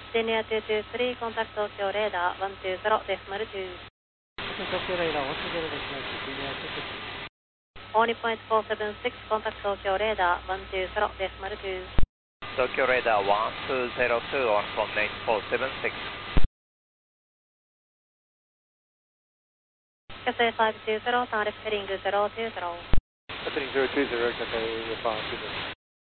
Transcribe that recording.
Senior 223, contact Tokyo Radar 120, decimal 2. Tokyo Radar 120 decimal 2, Senior 223. Only point 476, contact Tokyo Radar 120, decimal 2. Tokyo Radar 1202 on coordinate 476. Cathay 520, turn left heading 020. Heading 020, Cathay 520.